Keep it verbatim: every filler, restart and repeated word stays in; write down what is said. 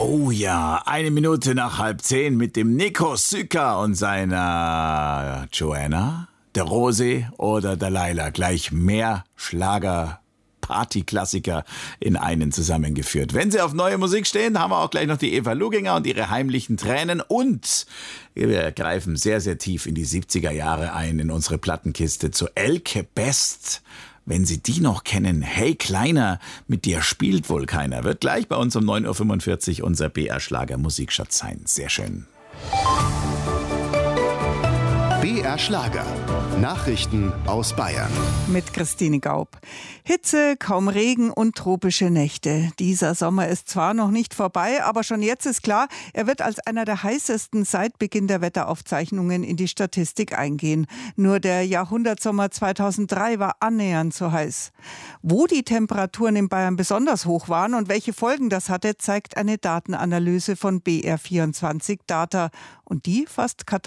Oh ja, eine Minute nach halb zehn mit dem Nico Sücker und seiner Joanna, der Rose oder der Laila. Gleich mehr Schlager, Partyklassiker in einen zusammengeführt. Wenn Sie auf neue Musik stehen, haben wir auch gleich noch die Eva Luginger und ihre heimlichen Tränen. Und wir greifen sehr, sehr tief in die siebziger Jahre ein, in unsere Plattenkiste zu Elke Best. Wenn Sie die noch kennen, hey Kleiner, mit dir spielt wohl keiner, wird gleich bei uns um neun Uhr fünfundvierzig unser B R-Schlager Musikschatz sein. Sehr schön. B R Schlager. Nachrichten aus Bayern. Mit Christine Gaub. Hitze, kaum Regen und tropische Nächte. Dieser Sommer ist zwar noch nicht vorbei, aber schon jetzt ist klar, er wird als einer der heißesten seit Beginn der Wetteraufzeichnungen in die Statistik eingehen. Nur der Jahrhundertsommer zweitausenddrei war annähernd so heiß. Wo die Temperaturen in Bayern besonders hoch waren und welche Folgen das hatte, zeigt eine Datenanalyse von B R vierundzwanzig Data. Und die fasst Katrin